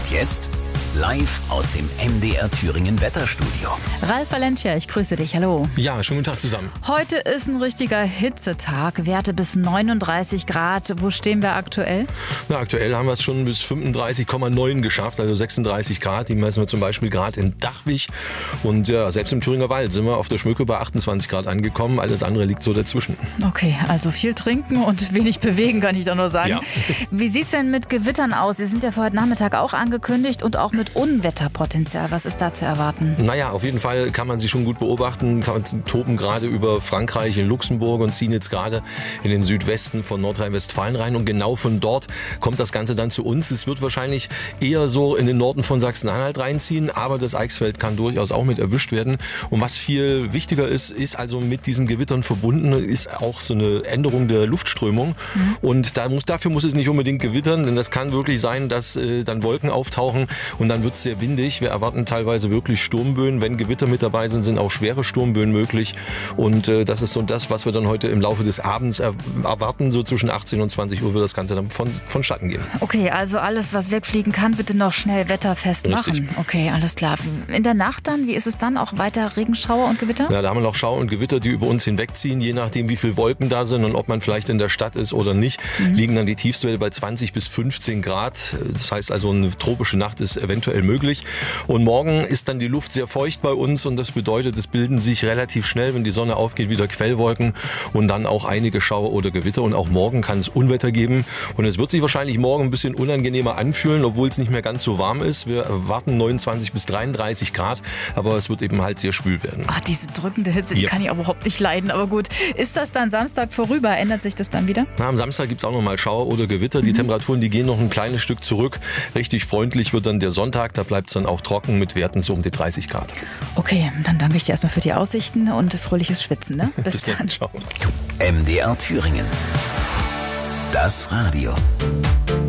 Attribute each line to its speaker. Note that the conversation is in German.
Speaker 1: Und jetzt live aus dem MDR Thüringen Wetterstudio.
Speaker 2: Ralf Valencia, ich grüße dich. Hallo.
Speaker 3: Ja, schönen guten Tag zusammen.
Speaker 2: Heute ist ein richtiger Hitzetag. Werte bis 39 Grad. Wo stehen wir aktuell?
Speaker 3: Na, aktuell haben wir es schon bis 35,9 geschafft, also 36 Grad. Die messen wir zum Beispiel gerade in Dachwig. Und ja, selbst im Thüringer Wald sind wir auf der Schmöcke bei 28 Grad angekommen. Alles andere liegt so dazwischen.
Speaker 2: Okay, also viel trinken und wenig bewegen, kann ich da nur sagen.
Speaker 3: Ja.
Speaker 2: Wie sieht es denn mit Gewittern aus? Sie sind ja für heute Nachmittag auch angekündigt und auch mit Unwetterpotenzial. Was ist da zu erwarten?
Speaker 3: Naja, auf jeden Fall kann man sie schon gut beobachten. Sie toben gerade über Frankreich in Luxemburg und ziehen jetzt gerade in den Südwesten von Nordrhein-Westfalen rein. Und genau von dort kommt das Ganze dann zu uns. Es wird wahrscheinlich eher so in den Norden von Sachsen-Anhalt reinziehen, aber das Eichsfeld kann durchaus auch mit erwischt werden. Und was viel wichtiger ist also mit diesen Gewittern verbunden, ist auch so eine Änderung der Luftströmung. Und dafür muss es nicht unbedingt gewittern, denn das kann wirklich sein, dass dann Wolken auftauchen und dann wird es sehr windig. Wir erwarten teilweise wirklich Sturmböen. Wenn Gewitter mit dabei sind, sind auch schwere Sturmböen möglich. Und das ist so das, was wir dann heute im Laufe des Abends erwarten. So zwischen 18 und 20 Uhr wird das Ganze dann vonstatten gehen.
Speaker 2: Okay, also alles, was wegfliegen kann, bitte noch schnell wetterfest machen.
Speaker 3: Richtig.
Speaker 2: Okay, alles klar. In der Nacht dann, wie ist es dann? Auch weiter Regenschauer und Gewitter?
Speaker 3: Ja, da haben wir noch Schauer und Gewitter, die über uns hinwegziehen. Je nachdem, wie viele Wolken da sind und ob man vielleicht in der Stadt ist oder nicht, liegen dann die Tiefstwerte bei 20 bis 15 Grad. Das heißt also, eine tropische Nacht ist eventuell möglich. Und morgen ist dann die Luft sehr feucht bei uns und das bedeutet, es bilden sich relativ schnell, wenn die Sonne aufgeht, wieder Quellwolken und dann auch einige Schauer oder Gewitter. Und auch morgen kann es Unwetter geben. Und es wird sich wahrscheinlich morgen ein bisschen unangenehmer anfühlen, obwohl es nicht mehr ganz so warm ist. Wir erwarten 29 bis 33 Grad, aber es wird eben halt sehr schwül werden.
Speaker 2: Ach, diese drückende Hitze, die kann ich überhaupt nicht leiden. Aber gut, ist das dann Samstag vorüber? Ändert sich das dann wieder?
Speaker 3: Na, am Samstag gibt es auch noch mal Schauer oder Gewitter. Die Temperaturen, die gehen noch ein kleines Stück zurück. Richtig freundlich wird dann der Sonntag. Da bleibt es dann auch trocken mit Werten so um die 30 Grad.
Speaker 2: Okay, dann danke ich dir erstmal für die Aussichten und fröhliches Schwitzen. Ne? Bis dann.
Speaker 3: Ciao.
Speaker 1: MDR Thüringen. Das Radio.